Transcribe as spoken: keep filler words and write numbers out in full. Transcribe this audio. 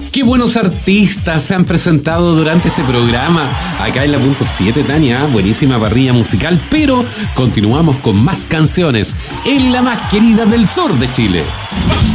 Qué buenos artistas se han presentado durante este programa. Acá en la punto siete, Tania, buenísima parrilla musical, pero continuamos con más canciones en la más querida del sur de Chile.